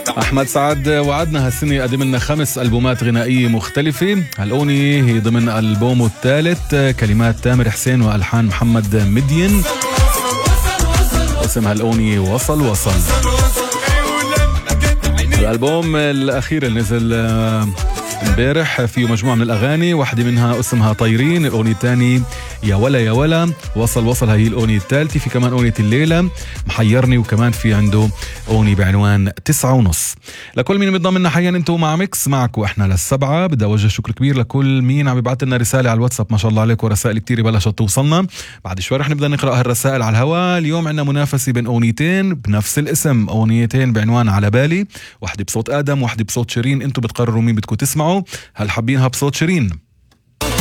أحمد سعد وعدنا هالسنة يقدم لنا 5 ألبومات غنائية مختلفة. هالأغنية هي ضمن ألبومه الثالث، كلمات تامر حسين وألحان محمد مدين. اسم هالأغنية وصل وصل. الألبوم الأخير اللي نزل امبارح فيه مجموعة من الأغاني، واحدة منها اسمها طيرين، الأغنية الثانية يا ولا يا ولا، وصل وصل هي الأغنية الثالثة، في كمان أغنية الليلة محيرني، وكمان في عنده أغنية بعنوان 9:30. لكل مين بينضم حاليا انتوا مع ميكس معك واحنا لل7. بدي اوجه شكر كبير لكل مين عم يبعث لنا رسالة على الواتساب، ما شاء الله عليكم رسائل كتير بلشت توصلنا. بعد شوي رح نبدأ نقرأ هالرسائل على الهواء. اليوم عندنا منافسة بين أغنيتين بنفس الاسم، أغنيتين بعنوان على بالي، واحدة بصوت آدم واحدة بصوت شيرين. انتوا بتقرروا مين بدكم تسمعوا، هل حابينها بصوت شيرين